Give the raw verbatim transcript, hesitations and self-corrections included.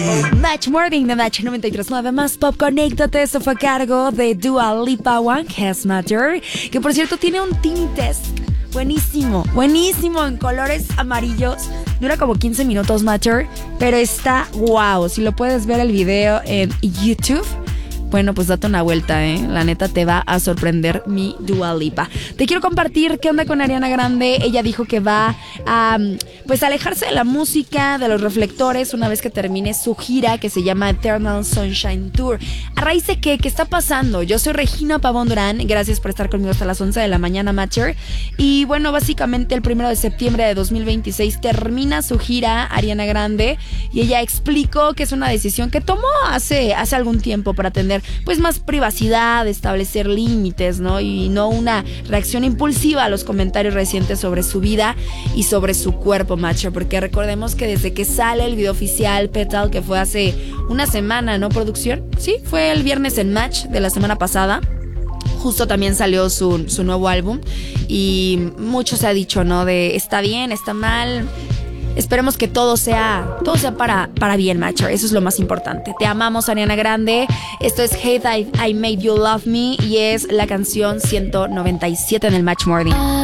Match Morning de Match noventa y tres punto nueve más Pop. Conéctate, esto fue a cargo de Dua Lipa, One Has Matter, que por cierto tiene un tintes buenísimo, buenísimo en colores amarillos. Dura como quince minutos Matter, pero está wow. Si lo puedes ver el video en YouTube, bueno, pues date una vuelta, ¿eh? La neta te va a sorprender mi Dua Lipa. Te quiero compartir qué onda con Ariana Grande. Ella dijo que va a, pues, alejarse de la música, de los reflectores, una vez que termine su gira que se llama Eternal Sunshine Tour. ¿A raíz de qué? ¿Qué está pasando? Yo soy Regina Pavón Durán. Gracias por estar conmigo hasta las once de la mañana, Matcher. Y bueno, básicamente el primero de septiembre de dos mil veintiséis termina su gira Ariana Grande. Y ella explicó que es una decisión que tomó hace, hace algún tiempo para tener pues más privacidad, establecer límites, ¿no? Y no una reacción impulsiva a los comentarios recientes sobre su vida y sobre su cuerpo, Matcher, porque recordemos que desde que sale el video oficial Petal, que fue hace una semana, ¿no, producción? Sí, fue el viernes en Match de la semana pasada. Justo también salió su, su nuevo álbum y mucho se ha dicho, ¿no? De está bien, está mal. Esperemos que todo sea, todo sea para, para bien, Matcher. Eso es lo más importante. Te amamos, Ariana Grande. Esto es Hey I, I Made You Love Me y es la canción ciento noventa y siete en el Match Morning.